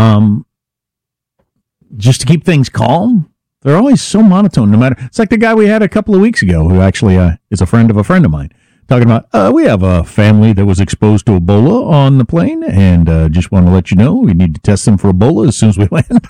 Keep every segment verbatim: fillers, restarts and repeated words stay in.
Um, just to keep things calm. They're always so monotone. No matter, it's like the guy we had a couple of weeks ago, who actually uh, is a friend of a friend of mine, talking about uh, we have a family that was exposed to Ebola on the plane, and uh, just want to let you know we need to test them for Ebola as soon as we land.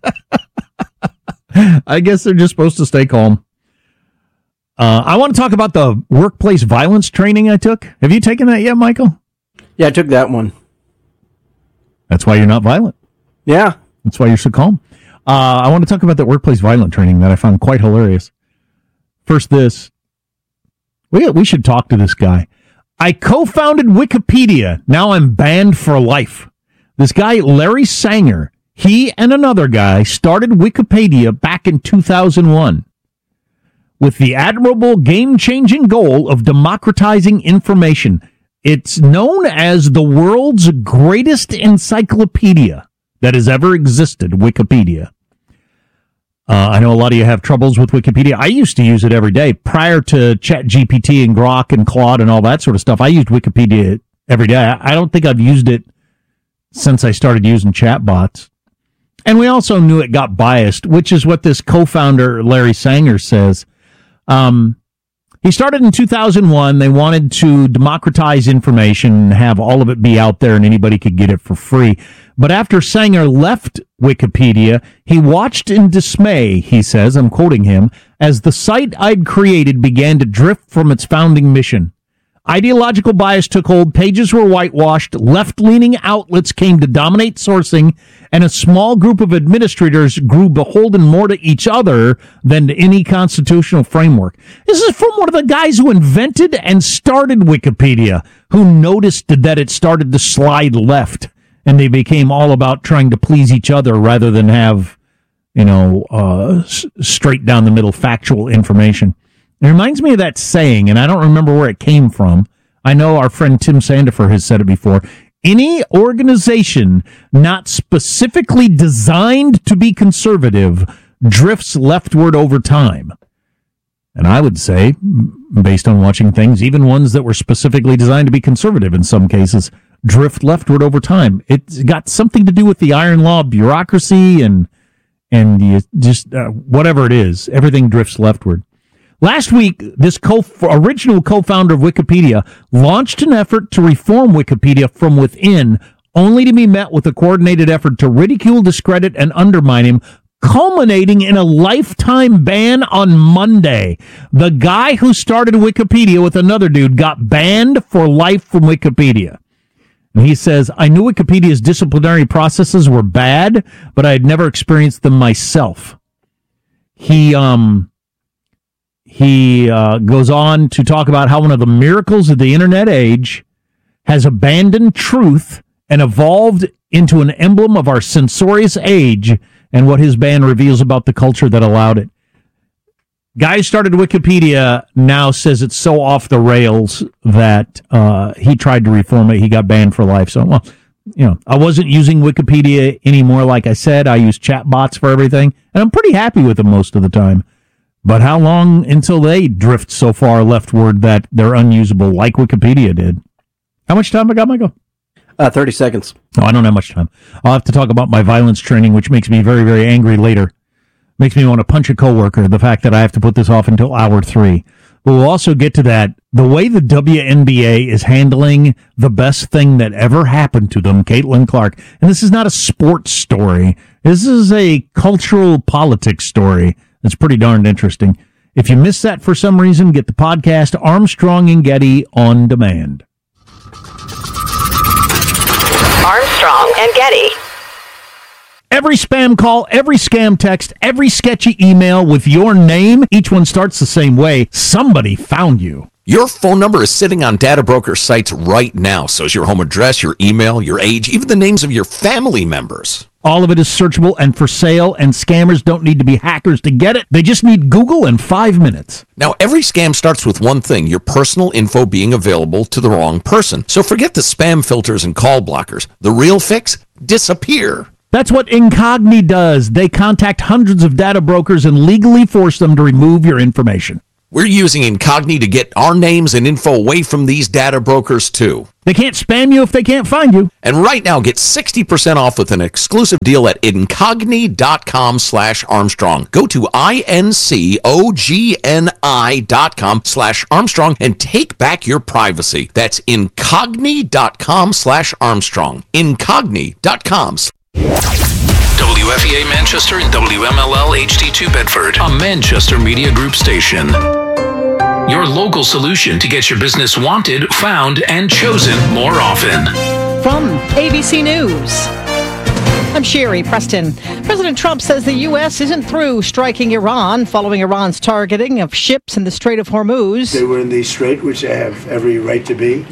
I guess they're just supposed to stay calm. Uh, I want to talk about the workplace violence training I took. Have you taken that yet, Michael? Yeah, I took that one. That's why you're not violent. Yeah. That's why you're so calm. Uh, I want to talk about that workplace violence training that I found quite hilarious. First, this. We, we should talk to this guy. I co-founded Wikipedia. Now I'm banned for life. This guy, Larry Sanger, he and another guy started Wikipedia back in two thousand one. With the admirable game-changing goal of democratizing information. It's known as the world's greatest encyclopedia that has ever existed, Wikipedia. Uh, I know a lot of you have troubles with Wikipedia. I used to use it every day. Prior to ChatGPT and Grok and Claude and all that sort of stuff, I used Wikipedia every day. I don't think I've used it since I started using chatbots. And we also knew it got biased, which is what this co-founder, Larry Sanger, says. Um, he started in two thousand one. They wanted to democratize information and have all of it be out there and anybody could get it for free. But after Sanger left Wikipedia, he watched in dismay, he says, I'm quoting him, as the site I'd created began to drift from its founding mission. Ideological bias took hold, pages were whitewashed, left-leaning outlets came to dominate sourcing, and a small group of administrators grew beholden more to each other than to any constitutional framework. This is from one of the guys who invented and started Wikipedia, who noticed that it started to slide left, and they became all about trying to please each other rather than have, you know, uh, s- straight down the middle factual information. It reminds me of that saying, and I don't remember where it came from. I know our friend Tim Sandifer has said it before. Any organization not specifically designed to be conservative drifts leftward over time. And I would say, based on watching things, even ones that were specifically designed to be conservative in some cases, drift leftward over time. It's got something to do with the iron law of bureaucracy and, and you just uh, whatever it is, everything drifts leftward. Last week, this co- original co-founder of Wikipedia launched an effort to reform Wikipedia from within, only to be met with a coordinated effort to ridicule, discredit, and undermine him, culminating in a lifetime ban on Monday. The guy who started Wikipedia with another dude got banned for life from Wikipedia. And he says, I knew Wikipedia's disciplinary processes were bad, but I had never experienced them myself. He, um... He uh, goes on to talk about how one of the miracles of the internet age has abandoned truth and evolved into an emblem of our censorious age and what his ban reveals about the culture that allowed it. Guy started Wikipedia now says it's so off the rails that uh, he tried to reform it. He got banned for life. So, well, you know, I wasn't using Wikipedia anymore. Like I said, I use chatbots for everything, and I'm pretty happy with them most of the time. But how long until they drift so far leftward that they're unusable like Wikipedia did? How much time I got, Michael? Uh, thirty seconds. Oh, I don't have much time. I'll have to talk about my violence training, which makes me very, very angry later. Makes me want to punch a coworker, the fact that I have to put this off until hour three. But we'll also get to that. The way the W N B A is handling the best thing that ever happened to them, Caitlin Clark. And this is not a sports story. This is a cultural politics story. It's pretty darned interesting. If you missed that for some reason, get the podcast Armstrong and Getty on demand. Armstrong and Getty. Every spam call, every scam text, every sketchy email with your name, each one starts the same way. Somebody found you. Your phone number is sitting on data broker sites right now. So is your home address, your email, your age, even the names of your family members. All of it is searchable and for sale, and scammers don't need to be hackers to get it. They just need Google in five minutes. Now, every scam starts with one thing, your personal info being available to the wrong person. So forget the spam filters and call blockers. The real fix? Disappear. That's what Incogni does. They contact hundreds of data brokers and legally force them to remove your information. We're using Incogni to get our names and info away from these data brokers, too. They can't spam you if they can't find you. And right now, get sixty percent off with an exclusive deal at incogni.com slash Armstrong. Go to I-N-C-O-G-N-I dot com slash Armstrong and take back your privacy. That's incogni.com slash Armstrong. Incogni.com. W F E A Manchester and W M L L H D two Bedford, a Manchester Media Group station. Your local solution to get your business wanted, found, and chosen more often. From A B C News, I'm Sherry Preston. President Trump says the U S isn't through striking Iran following Iran's targeting of ships in the Strait of Hormuz. They were in the strait, which they have every right to be.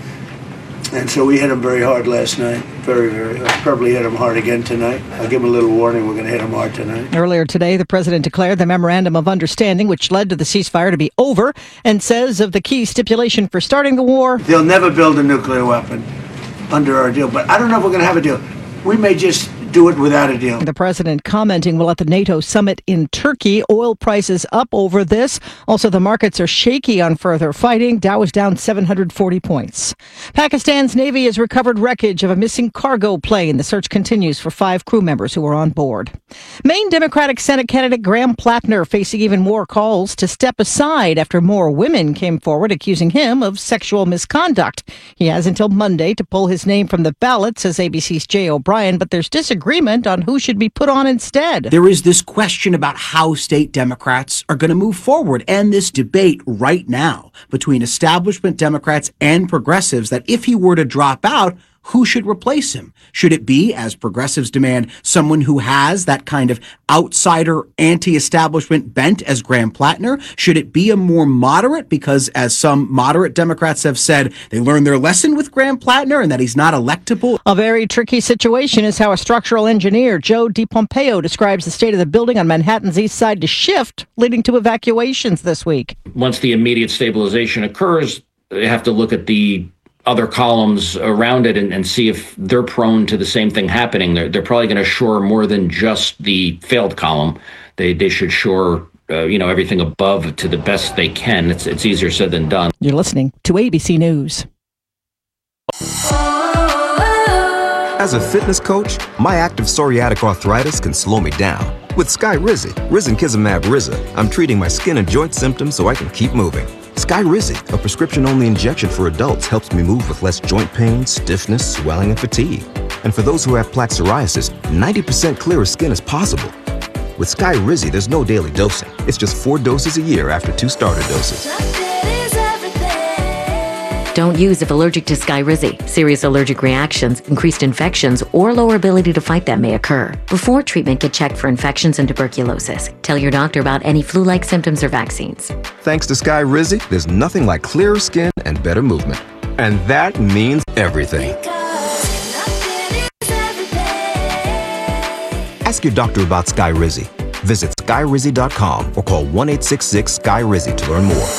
And so we hit them very hard last night. Very, very. I'll probably hit them hard again tonight. I'll give them a little warning. We're going to hit them hard tonight. Earlier today, the president declared the memorandum of understanding, which led to the ceasefire, to be over, and says of the key stipulation for starting the war. They'll never build a nuclear weapon under our deal. But I don't know if we're going to have a deal. We may just do it without a deal. The president commenting while at the NATO summit in Turkey. Oil prices up over this. Also, the markets are shaky on further fighting. Dow is down seven hundred forty points. Pakistan's Navy has recovered wreckage of a missing cargo plane. The search continues for five crew members who were on board. Maine Democratic Senate candidate Graham Plattner facing even more calls to step aside after more women came forward accusing him of sexual misconduct. He has until Monday to pull his name from the ballot, says A B C's Jay O'Brien, but there's disagreement on who should be put on instead. There is this question about how state Democrats are going to move forward, and this debate right now between establishment Democrats and progressives that if he were to drop out, who should replace him? Should it be, as progressives demand, someone who has that kind of outsider anti-establishment bent as Graham Plattner? Should it be a more moderate? Because as some moderate Democrats have said, they learned their lesson with Graham Plattner and that he's not electable. A very tricky situation is how a structural engineer, Joe DiPompeo, describes the state of the building on Manhattan's east side to shift, leading to evacuations this week. Once the immediate stabilization occurs, they have to look at the other columns around it and, and see if they're prone to the same thing happening. They're, they're probably going to shore more than just the failed column. They they should shore, uh, you know, everything above to the best they can. It's it's easier said than done. You're listening to A B C News. As a fitness coach, my active psoriatic arthritis can slow me down. With Skyrizi, risankizumab Riza, I'm treating my skin and joint symptoms so I can keep moving. Skyrizi, a prescription-only injection for adults, helps me move with less joint pain, stiffness, swelling, and fatigue. And for those who have plaque psoriasis, ninety percent clearer skin is possible. With Skyrizi, there's no daily dosing. It's just four doses a year after two starter doses. Don't use if allergic to Skyrizi. Serious allergic reactions, increased infections, or lower ability to fight them may occur. Before treatment, get checked for infections and tuberculosis. Tell your doctor about any flu-like symptoms or vaccines. Thanks to Skyrizi, there's nothing like clearer skin and better movement. And that means everything. Ask your doctor about Skyrizi. Visit Skyrizi dot com or call one eight six six Sky Rizi to learn more.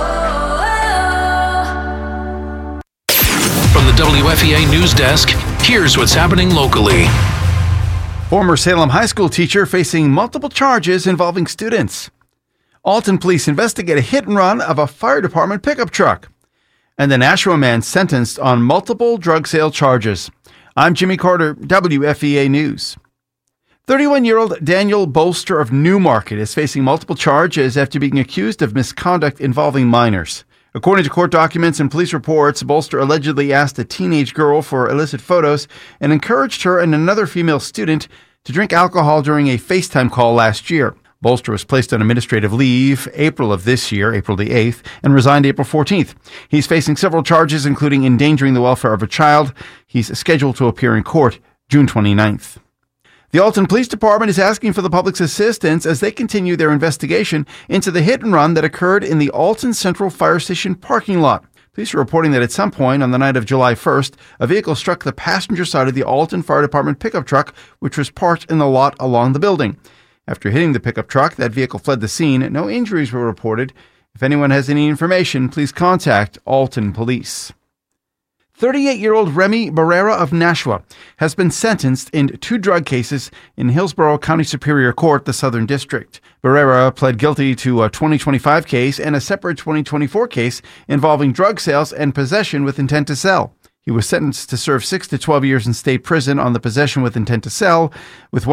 From the W F E A News Desk, here's what's happening locally. Former Salem High School teacher facing multiple charges involving students. Alton police investigate a hit and run of a fire department pickup truck. And the Nashua man sentenced on multiple drug sale charges. I'm Jimmy Carter, W F E A News. thirty-one-year-old Daniel Bolster of Newmarket is facing multiple charges after being accused of misconduct involving minors. According to court documents and police reports, Bolster allegedly asked a teenage girl for illicit photos and encouraged her and another female student to drink alcohol during a FaceTime call last year. Bolster was placed on administrative leave April of this year, April the eighth, and resigned April fourteenth. He's facing several charges, including endangering the welfare of a child. He's scheduled to appear in court June twenty-ninth. The Alton Police Department is asking for the public's assistance as they continue their investigation into the hit and run that occurred in the Alton Central Fire Station parking lot. Police are reporting that at some point on the night of July first, a vehicle struck the passenger side of the Alton Fire Department pickup truck, which was parked in the lot along the building. After hitting the pickup truck, that vehicle fled the scene. No injuries were reported. If anyone has any information, please contact Alton Police. thirty-eight-year-old Remy Barrera of Nashua has been sentenced in two drug cases in Hillsborough County Superior Court, the Southern District. Barrera pled guilty to a twenty twenty-five case and a separate twenty twenty-four case involving drug sales and possession with intent to sell. He was sentenced to serve six to twelve years in state prison on the possession with intent to sell, with